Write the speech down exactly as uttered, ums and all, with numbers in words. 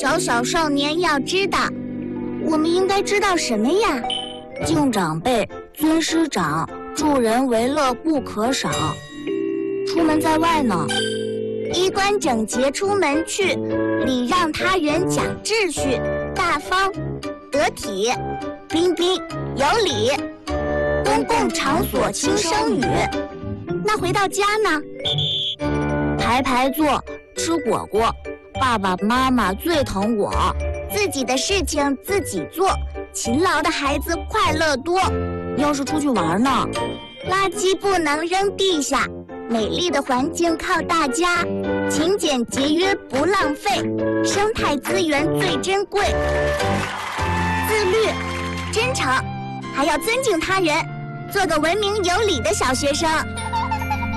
小小少年要知道，我们应该知道什么呀？敬长辈，尊师长，助人为乐不可少。出门在外呢，衣冠整洁出门去，礼让他人讲秩序，大方得体，彬彬有礼。公共场所轻声语。那回到家呢？排排坐，吃果果。爸爸妈妈最疼我，自己的事情自己做，勤劳的孩子快乐多。要是出去玩呢？垃圾不能扔地下，美丽的环境靠大家，勤俭节约不浪费，生态资源最珍贵。自律、真诚，还要尊敬他人，做个文明有礼的小学生。